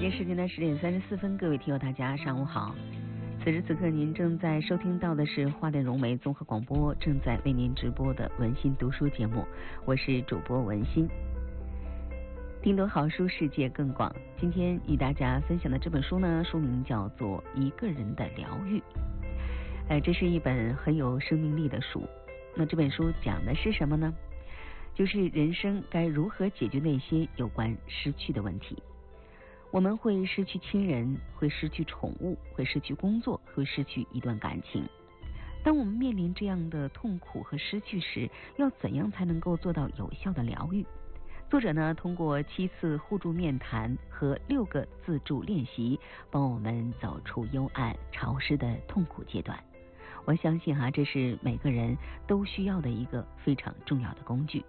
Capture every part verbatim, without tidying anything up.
间时间呢十点三十四分，各位听友大家上午好。此时此刻您正在收听到的是花莲融媒综合广播正在为您直播的文心读书节目，我是主播文心。听读好书，世界更广。今天与大家分享的这本书呢，书名叫做《一个人的疗愈》。呃，这是一本很有生命力的书。那这本书讲的是什么呢？就是人生该如何解决那些有关失去的问题。我们会失去亲人，会失去宠物，会失去工作，会失去一段感情。当我们面临这样的痛苦和失去时，要怎样才能够做到有效的疗愈？作者呢，通过七次互助面谈和六个自助练习，帮我们走出幽暗潮湿的痛苦阶段。我相信哈、啊，这是每个人都需要的一个非常重要的工具。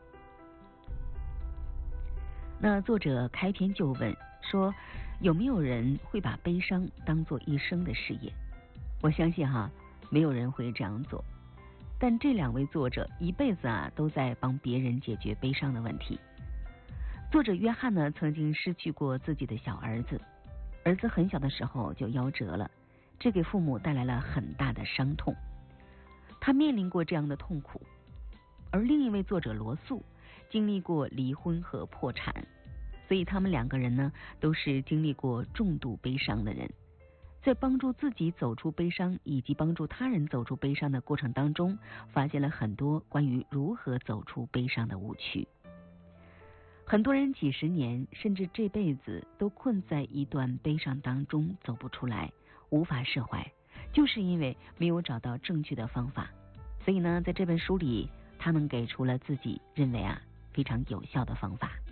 那作者开篇就问说，有没有人会把悲伤当作一生的事业？我相信哈、啊，没有人会这样做。但这两位作者一辈子啊都在帮别人解决悲伤的问题。作者约翰呢，曾经失去过自己的小儿子，儿子很小的时候就夭折了，这给父母带来了很大的伤痛。他面临过这样的痛苦。而另一位作者罗素经历过离婚和破产，所以他们两个人呢，都是经历过重度悲伤的人。在帮助自己走出悲伤以及帮助他人走出悲伤的过程当中，发现了很多关于如何走出悲伤的误区。很多人几十年甚至这辈子都困在一段悲伤当中走不出来，无法释怀，就是因为没有找到正确的方法。所以呢，在这本书里他们给出了自己认为啊非常有效的方法。